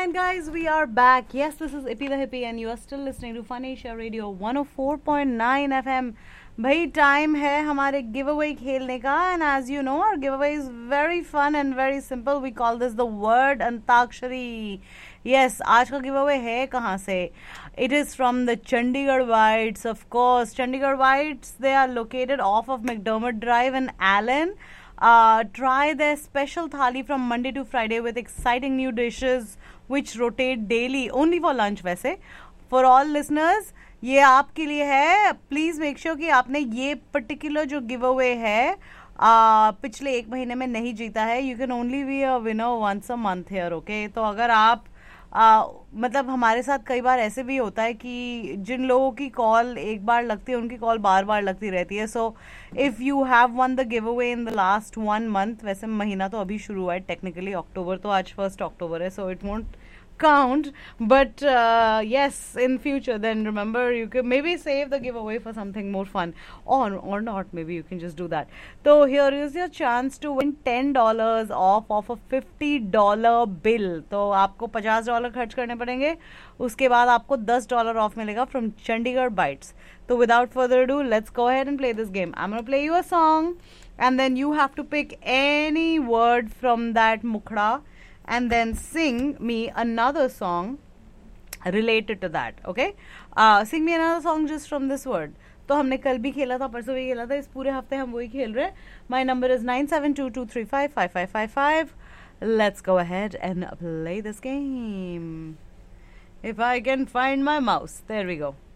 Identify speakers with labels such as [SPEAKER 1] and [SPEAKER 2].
[SPEAKER 1] And guys, we are back. Yes, this is Ippy the Hippie, and you are still listening to Fun Asia Radio 104.9 FM. भाई time है हमारे give away खेलने का and as you know our give away is very fun and very simple. We call this the word antakshari. Yes, आज का give away है कहाँ से? It is from the Chandigarh whites. Of course Chandigarh whites, they are located of of McDermott drive in Elon. Try their special thali from Monday to Friday with exciting new dishes which rotate daily. Only for lunch वैसे. For all listeners, ये आपके लिए है. Please make sure कि आपने ये particular जो giveaway है पिछले एक महीने में नहीं जीता है. You can only be a winner once a month here, okay? तो अगर आप मतलब हमारे साथ कई बार ऐसे भी होता है कि जिन लोगों की कॉल एक बार लगती है उनकी कॉल बार बार लगती रहती है. So if you have one the give away in the last 1 month, वैसे महीना तो अभी शुरू हुआ है टेक्निकली, अक्टूबर, तो आज 1 अक्टूबर है, so it won't count, but yes, in future then remember you can maybe save the giveaway for something more fun, or not, maybe you can just do that. So here is your chance to win $10 off of a $50 bill. तो आपको $50 खर्च करने पड़ेंगे, उसके बाद आपको $10 of मिलेगा from Chandigarh Bites. So without further ado, let's go ahead and play this game. I'm going to play you a song and then you have to pick any word from that mukhda and then sing me another song related to that, okay? Sing me another song just from this word. तो हमने कल भी खेला था, परसों भी खेला था, इस पूरे हफ्ते हम वही खेल रहे हैं. My number is 9722355555. Let's go ahead and play this game. If I can find my mouse. There we go.